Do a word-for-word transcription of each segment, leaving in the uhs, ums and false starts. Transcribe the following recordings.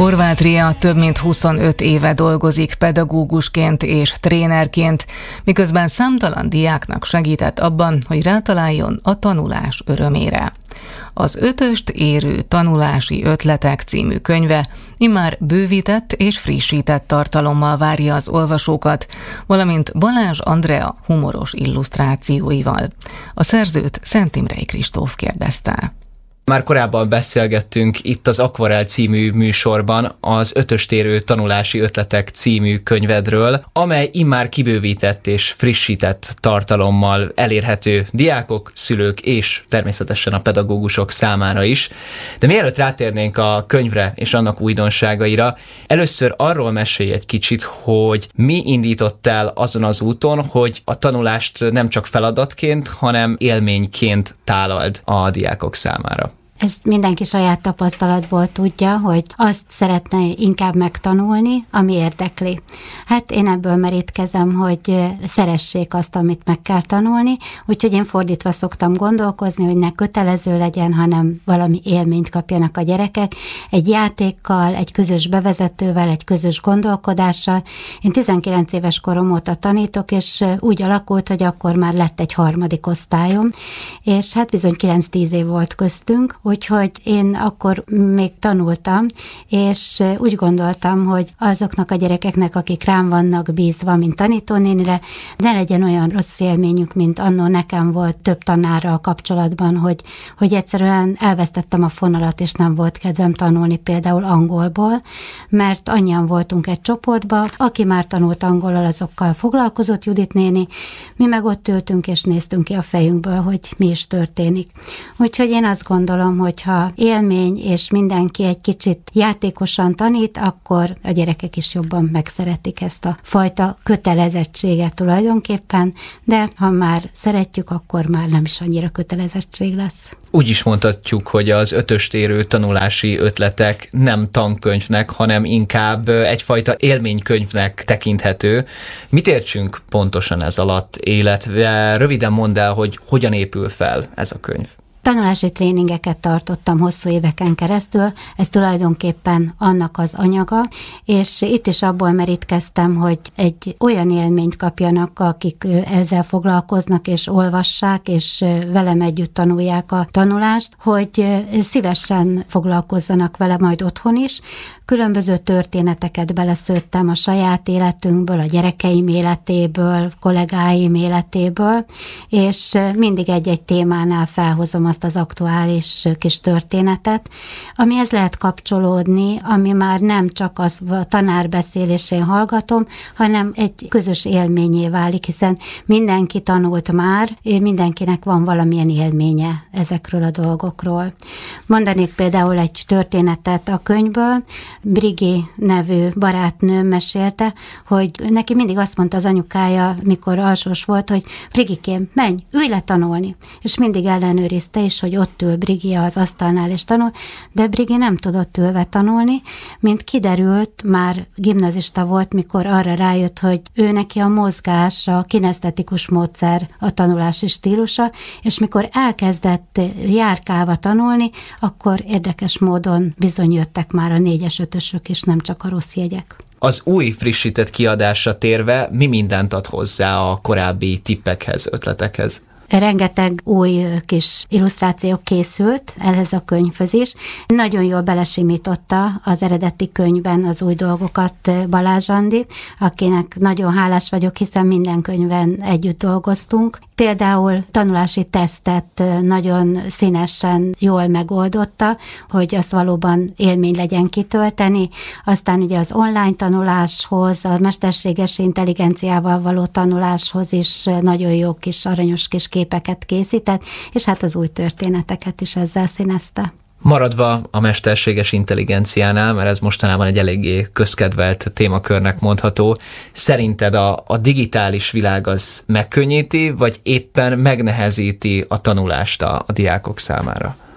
Horváth Ria több mint huszonöt éve dolgozik pedagógusként és trénerként, miközben számtalan diáknak segített abban, hogy rátaláljon a tanulás örömére. Az Ötöst érő tanulási ötletek című könyve immár bővített és frissített tartalommal várja az olvasókat, valamint Balázs Andrea humoros illusztrációival. A szerzőt Szent Imrei Kristóf kérdezte. Már korábban beszélgettünk itt az Akvarell című műsorban az Ötöst érő tanulási ötletek című könyvedről, amely immár kibővített és frissített tartalommal elérhető diákok, szülők és természetesen a pedagógusok számára is. De mielőtt rátérnénk a könyvre és annak újdonságaira, először arról mesélj egy kicsit, hogy mi indított el azon az úton, hogy a tanulást nem csak feladatként, hanem élményként tálald a diákok számára. Ezt mindenki saját tapasztalatból tudja, hogy azt szeretne inkább megtanulni, ami érdekli. Hát én ebből merítkezem, hogy szeressék azt, amit meg kell tanulni, úgyhogy én fordítva szoktam gondolkozni, hogy ne kötelező legyen, hanem valami élményt kapjanak a gyerekek, egy játékkal, egy közös bevezetővel, egy közös gondolkodással. Én tizenkilenc éves korom óta tanítok, és úgy alakult, hogy akkor már lett egy harmadik osztályom, és hát bizony kilenc-tíz év volt köztünk, úgyhogy én akkor még tanultam, és úgy gondoltam, hogy azoknak a gyerekeknek, akik rám vannak bízva, mint tanítónénire, ne legyen olyan rossz élményük, mint annó nekem volt több tanárral kapcsolatban, hogy, hogy egyszerűen elvesztettem a fonalat, és nem volt kedvem tanulni például angolból, mert annyian voltunk egy csoportban, aki már tanult angolal, azokkal foglalkozott Judit néni, mi meg ott ültünk, és néztünk ki a fejünkből, hogy mi is történik. Úgyhogy én azt gondolom, hogyha élmény és mindenki egy kicsit játékosan tanít, akkor a gyerekek is jobban megszeretik ezt a fajta kötelezettséget tulajdonképpen, de ha már szeretjük, akkor már nem is annyira kötelezettség lesz. Úgy is mondhatjuk, hogy az Ötöst érő tanulási ötletek nem tankönyvnek, hanem inkább egyfajta élménykönyvnek tekinthető. Mit értsünk pontosan ez alatt, illetve röviden mondd el, hogy hogyan épül fel ez a könyv? Tanulási tréningeket tartottam hosszú éveken keresztül, ez tulajdonképpen annak az anyaga, és itt is abból merítkeztem, hogy egy olyan élményt kapjanak, akik ezzel foglalkoznak, és olvassák, és velem együtt tanulják a tanulást, hogy szívesen foglalkozzanak vele majd otthon is. Különböző történeteket beleszőttem a saját életünkből, a gyerekeim életéből, kollégáim életéből, és mindig egy-egy témánál felhozom azt az aktuális kis történetet, amihez lehet kapcsolódni, ami már nem csak az a tanár beszélésén hallgatom, hanem egy közös élményé válik, hiszen mindenki tanult már, mindenkinek van valamilyen élménye ezekről a dolgokról. Mondanék például egy történetet a könyvből. Brigi nevű barátnőm mesélte, hogy neki mindig azt mondta az anyukája, mikor alsós volt, hogy Brigikém, menj, ülj le tanulni. És mindig ellenőrizte is, hogy ott ül Brigi az asztalnál és tanul, de Brigi nem tudott ülve tanulni, mint kiderült, már gimnazista volt, mikor arra rájött, hogy ő neki a mozgás, a kinesztetikus módszer a tanulási stílusa, és mikor elkezdett járkálva tanulni, akkor érdekes módon bizony jöttek már a négyes, ötösök, és nem csak a rossz jegyek. Az új frissített kiadásra térve, mi mindent ad hozzá a korábbi tippekhez, ötletekhez? Rengeteg új kis illusztráció készült ehhez a könyvhöz is. Nagyon jól belesimította az eredeti könyvben az új dolgokat Balázs Andi, akinek nagyon hálás vagyok, hiszen minden könyvben együtt dolgoztunk. Például tanulási tesztet nagyon színesen jól megoldotta, hogy azt valóban élmény legyen kitölteni. Aztán ugye az online tanuláshoz, a mesterséges intelligenciával való tanuláshoz is nagyon jó kis aranyos kis képeket készített, és hát az új történeteket is ezzel színezte. Maradva a mesterséges intelligenciánál, mert ez mostanában egy eléggé közkedvelt témakörnek mondható, szerinted a, a digitális világ az megkönnyíti, vagy éppen megnehezíti a tanulást a, a diákok számára?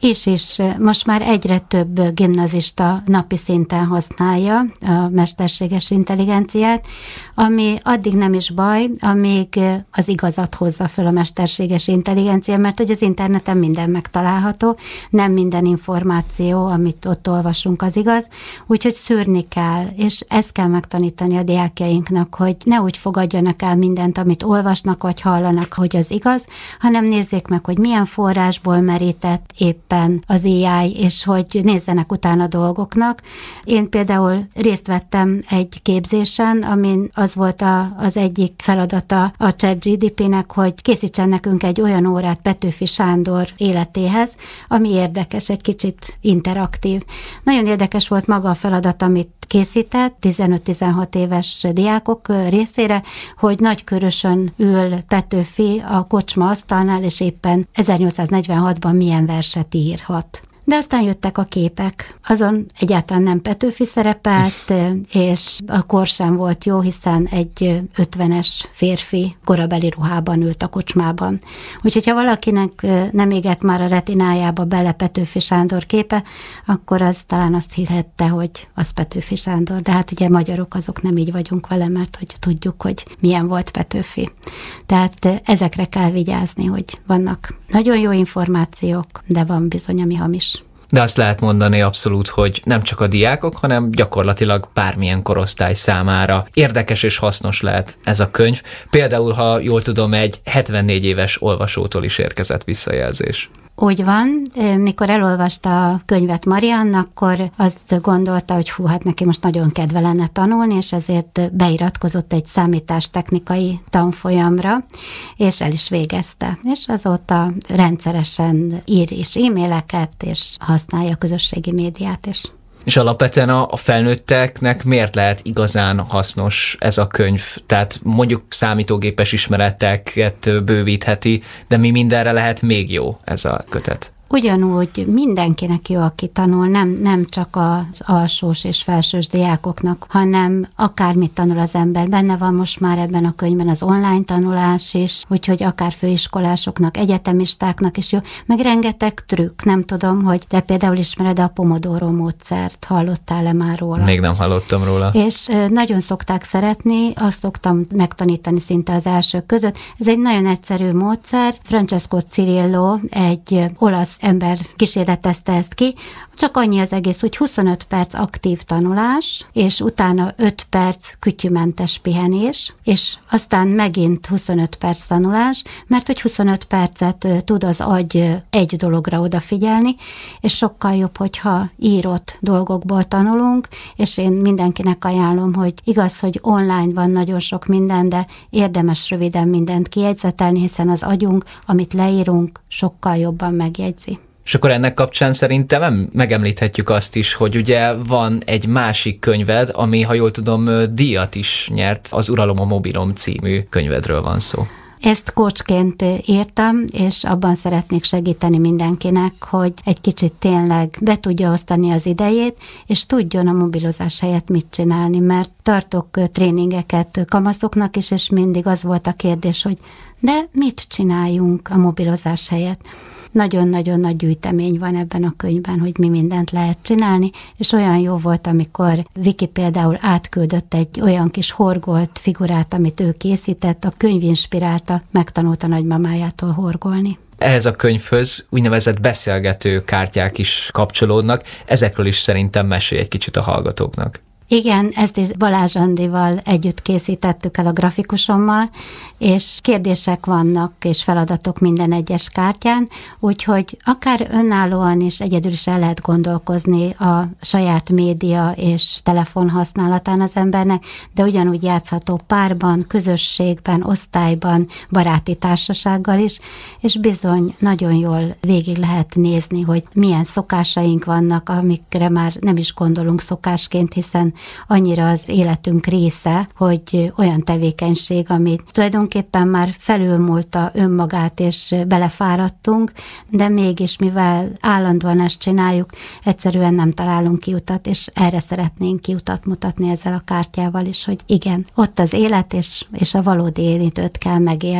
És is most már egyre több gimnazista napi szinten használja a mesterséges intelligenciát, ami addig nem is baj, amíg az igazat hozza föl a mesterséges intelligencia, mert hogy az interneten minden megtalálható, nem minden információ, amit ott olvasunk, az igaz, úgyhogy szűrni kell, és ezt kell megtanítani a diákjainknak, hogy ne úgy fogadjanak el mindent, amit olvasnak vagy hallanak, hogy az igaz, hanem nézzék meg, hogy milyen forrásból merített éppen az á i, és hogy nézzenek utána dolgoknak. Én például részt vettem egy képzésen, amin az volt a, az egyik feladata a ChatGPT-nek, hogy készítsen nekünk egy olyan órát Petőfi Sándor életéhez, ami érdekes, egy kicsit interaktív. Nagyon érdekes volt maga a feladat, amit készített tizenöt-tizenhat éves diákok részére, hogy Nagykörösön ül Petőfi a kocsma asztalnál, és éppen ezernyolcszáznegyvenhatban milyen verset írhat. De aztán jöttek a képek. Azon egyáltalán nem Petőfi szerepelt, és a kor sem volt jó, hiszen egy ötvenes férfi korabeli ruhában ült a kocsmában. Úgyhogy ha valakinek nem égett már a retinájába bele Petőfi Sándor képe, akkor az talán azt hihette, hogy az Petőfi Sándor. De hát ugye magyarok azok nem így vagyunk vele, mert hogy tudjuk, hogy milyen volt Petőfi. Tehát ezekre kell vigyázni, hogy vannak nagyon jó információk, de van bizony, ami hamis. De azt lehet mondani abszolút, hogy nem csak a diákok, hanem gyakorlatilag bármilyen korosztály számára érdekes és hasznos lehet ez a könyv. Például, ha jól tudom, egy hetvennégy éves olvasótól is érkezett visszajelzés. Úgy van, mikor elolvasta a könyvet Marianna, akkor azt gondolta, hogy hú, hát neki most nagyon kedve lenne tanulni, és ezért beiratkozott egy számítástechnikai tanfolyamra, és el is végezte. És azóta rendszeresen ír is e-maileket, és használja a közösségi médiát is. És alapvetően a, a felnőtteknek miért lehet igazán hasznos ez a könyv? Tehát mondjuk számítógépes ismereteket bővítheti, de mi mindenre lehet még jó ez a kötet? Ugyanúgy mindenkinek jó, aki tanul, nem, nem csak az alsós és felsős diákoknak, hanem akármit tanul az ember. Benne van most már ebben a könyvben az online tanulás is, úgyhogy akár főiskolásoknak, egyetemistáknak is jó, meg rengeteg trükk. Nem tudom, hogy te például ismered a Pomodoro módszert, hallottál-e már róla? Még nem hallottam róla. És nagyon szokták szeretni, azt szoktam megtanítani szinte az elsők között. Ez egy nagyon egyszerű módszer. Francesco Cirillo, egy olasz ember kísérletezte ezt ki, csak annyi az egész, hogy huszonöt perc aktív tanulás, és utána öt perc kütyümentes pihenés, és aztán megint huszonöt perc tanulás, mert hogy huszonöt percet tud az agy egy dologra odafigyelni, és sokkal jobb, hogyha írott dolgokból tanulunk, és én mindenkinek ajánlom, hogy igaz, hogy online van nagyon sok minden, de érdemes röviden mindent kijegyzetelni, hiszen az agyunk, amit leírunk, sokkal jobban megjegyzi. És akkor ennek kapcsán szerintem megemlíthetjük azt is, hogy ugye van egy másik könyved, ami, ha jól tudom, díjat is nyert, az Uralom a mobilom című könyvedről van szó. Ezt coachként írtam, és abban szeretnék segíteni mindenkinek, hogy egy kicsit tényleg be tudja osztani az idejét, és tudjon a mobilozás helyett mit csinálni, mert tartok tréningeket kamaszoknak is, és mindig az volt a kérdés, hogy de mit csináljunk a mobilozás helyett? Nagyon-nagyon nagy gyűjtemény van ebben a könyvben, hogy mi mindent lehet csinálni, és olyan jó volt, amikor Viki például átküldött egy olyan kis horgolt figurát, amit ő készített, a könyv inspirálta, megtanulta nagymamájától horgolni. Ehhez a könyvhöz úgynevezett beszélgető kártyák is kapcsolódnak, ezekről is szerintem mesélj egy kicsit a hallgatóknak. Igen, ezt is Balázs Andival együtt készítettük el a grafikusommal, és kérdések vannak és feladatok minden egyes kártyán, úgyhogy akár önállóan is egyedül is el lehet gondolkozni a saját média és telefon használatán az embernek, de ugyanúgy játszható párban, közösségben, osztályban, baráti társasággal is, és bizony nagyon jól végig lehet nézni, hogy milyen szokásaink vannak, amikre már nem is gondolunk szokásként, hiszen annyira az életünk része, hogy olyan tevékenység, ami tulajdonképpen már felülmúlta önmagát, és belefáradtunk, de mégis, mivel állandóan ezt csináljuk, egyszerűen nem találunk kiutat, és erre szeretnénk kiutat mutatni ezzel a kártyával is, hogy igen, ott az élet, és, és a valódi életet kell megélni.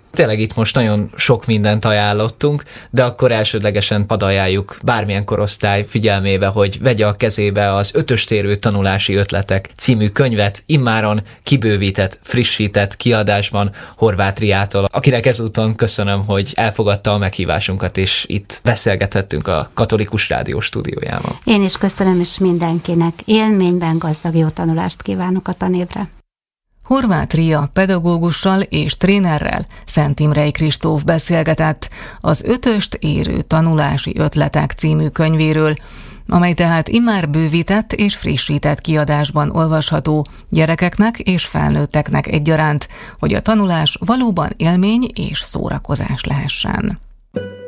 Tényleg itt most nagyon sok mindent ajánlottunk, de akkor elsődlegesen ajánljuk bármilyen korosztály figyelmébe, hogy vegye a kezébe az Ötöstérő tanulási ötletek című könyvet, immáron kibővített, frissített kiadásban Horváth Riától, akinek ezúton köszönöm, hogy elfogadta a meghívásunkat, és itt beszélgethettünk a Katolikus Rádió stúdiójában. Én is köszönöm, és mindenkinek élményben gazdag jó tanulást kívánok a tanévre. Horváth Ria pedagógussal és trénerrel Szent Imrei Kristóf beszélgetett az Ötöst érő tanulási ötletek című könyvéről, amely tehát immár bővített és frissített kiadásban olvasható gyerekeknek és felnőtteknek egyaránt, hogy a tanulás valóban élmény és szórakozás lehessen.